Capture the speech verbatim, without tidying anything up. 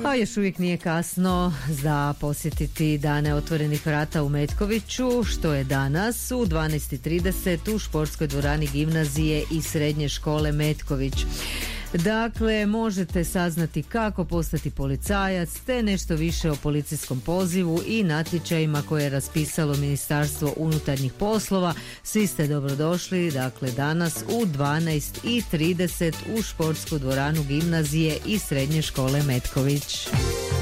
A još uvijek nije kasno za posjetiti dane otvorenih vrata u Metkoviću, što je danas u dvanaest i trideset u športskoj dvorani gimnazije i srednje škole Metković. Dakle, možete saznati kako postati policajac, te nešto više o policijskom pozivu i natječajima koje je raspisalo Ministarstvo unutarnjih poslova. Svi ste dobrodošli, dakle, danas u dvanaest i trideset u športsku dvoranu gimnazije i srednje škole Metković.